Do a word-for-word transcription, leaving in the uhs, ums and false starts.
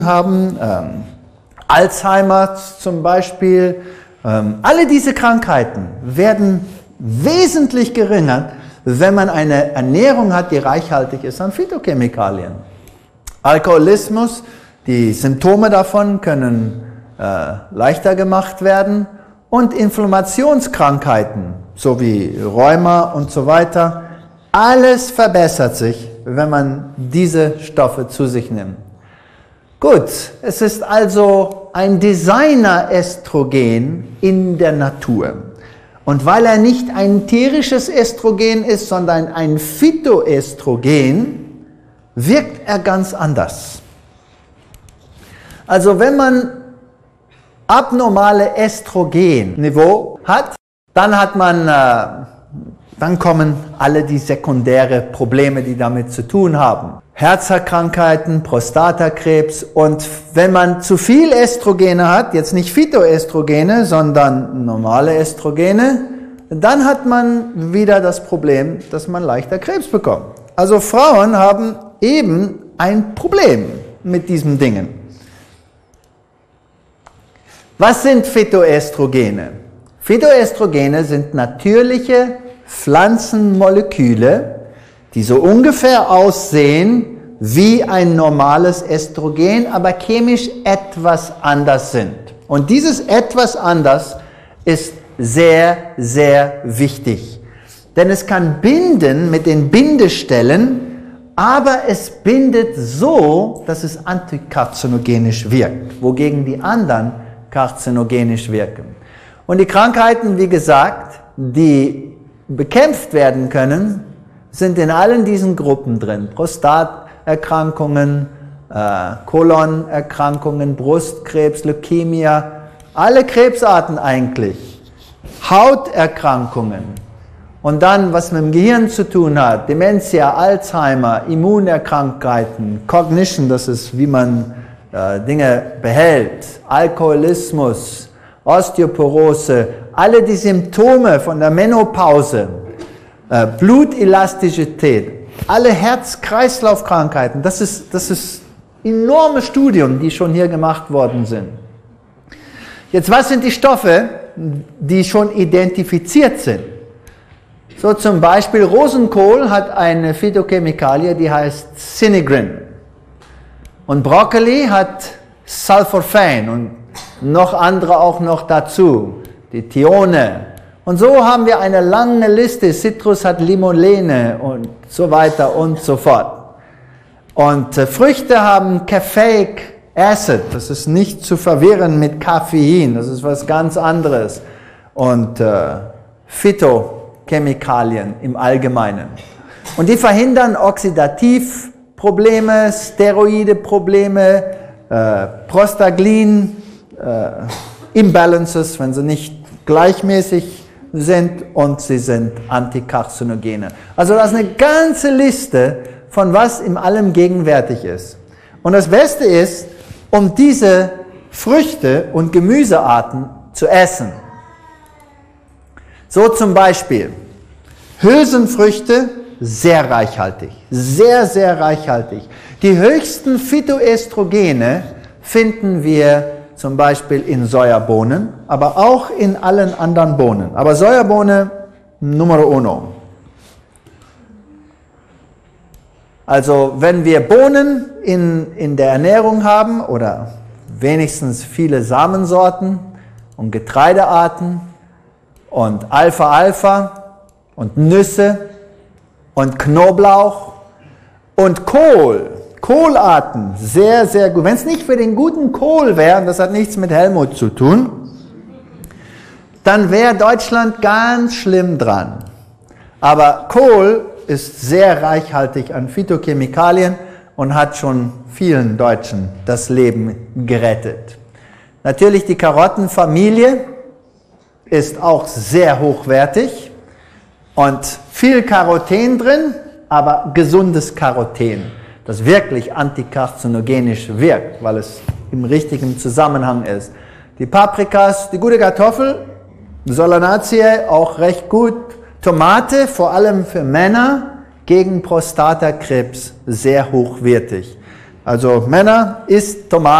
haben, ähm, Alzheimer zum Beispiel. Ähm, alle diese Krankheiten werden wesentlich geringer, wenn man eine Ernährung hat, die reichhaltig ist an Phytochemikalien. Alkoholismus, die Symptome davon können äh, leichter gemacht werden und Inflammationskrankheiten, so wie Rheuma und so weiter, alles verbessert sich, wenn man diese Stoffe zu sich nimmt. Gut, es ist also ein Designer-Östrogen in der Natur. Und weil er nicht ein tierisches Östrogen ist, sondern ein Phytoöstrogen, wirkt er ganz anders. Also wenn man abnormale Östrogenniveau hat, dann hat man, äh, dann kommen alle die sekundären Probleme, die damit zu tun haben. Herzerkrankheiten, Prostatakrebs, und wenn man zu viel Östrogene hat, jetzt nicht Phytoöstrogene, sondern normale Östrogene, dann hat man wieder das Problem, dass man leichter Krebs bekommt. Also Frauen haben eben ein Problem mit diesen Dingen. Was sind Phytoöstrogene? Phytoöstrogene sind natürliche Pflanzenmoleküle, die so ungefähr aussehen wie ein normales Östrogen, aber chemisch etwas anders sind. Und dieses etwas anders ist sehr, sehr wichtig. Denn es kann binden mit den Bindestellen, aber es bindet so, dass es antikarzinogen wirkt, wogegen die anderen karzinogenisch wirken. Und die Krankheiten, wie gesagt, die bekämpft werden können, sind in allen diesen Gruppen drin. Prostaterkrankungen, äh, Kolonerkrankungen, Brustkrebs, Leukämie, alle Krebsarten eigentlich. Hauterkrankungen. Und dann, was mit dem Gehirn zu tun hat, Dementia, Alzheimer, Immunerkrankheiten, Cognition, das ist, wie man äh, Dinge behält, Alkoholismus, Osteoporose, alle die Symptome von der Menopause, äh, Blutelasticität, alle Herz-Kreislauf-Krankheiten, das ist, das ist enorme Studien, die schon hier gemacht worden sind. Jetzt, was sind die Stoffe, die schon identifiziert sind? So zum Beispiel Rosenkohl hat eine Phytochemikalie, die heißt Sinigrin. Und Brokkoli hat Sulforphan und noch andere auch noch dazu, die Thione. Und so haben wir eine lange Liste. Citrus hat Limonene und so weiter und so fort. Und äh, Früchte haben Caffeic Acid, das ist nicht zu verwirren mit Koffein, das ist was ganz anderes. Und äh, Phytochemikalien im Allgemeinen. Und die verhindern Oxidativprobleme, Steroideprobleme, äh, Prostaglandin, äh, Imbalances, wenn sie nicht gleichmäßig sind, und sie sind Antikarzinogen. Also das ist eine ganze Liste von was in allem gegenwärtig ist. Und das Beste ist, um diese Früchte und Gemüsearten zu essen. So zum Beispiel Hülsenfrüchte, sehr reichhaltig, sehr, sehr reichhaltig. Die höchsten Phytoöstrogene finden wir zum Beispiel in Sojabohnen, aber auch in allen anderen Bohnen. Aber Sojabohne Numero uno. Also wenn wir Bohnen in, in der Ernährung haben oder wenigstens viele Samensorten und Getreidearten und Alfalfa und Nüsse und Knoblauch und Kohl, Kohlarten, sehr, sehr gut. Wenn es nicht für den guten Kohl wäre, das hat nichts mit Helmut zu tun, dann wäre Deutschland ganz schlimm dran. Aber Kohl ist sehr reichhaltig an Phytochemikalien und hat schon vielen Deutschen das Leben gerettet. Natürlich die Karottenfamilie ist auch sehr hochwertig und viel Karoten drin, aber gesundes Karoten, das wirklich antikarzinogen wirkt, weil es im richtigen Zusammenhang ist. Die Paprikas, die gute Kartoffel, Solanaceae auch recht gut. Tomate, vor allem für Männer, gegen Prostatakrebs sehr hochwertig. Also Männer, isst Tomaten.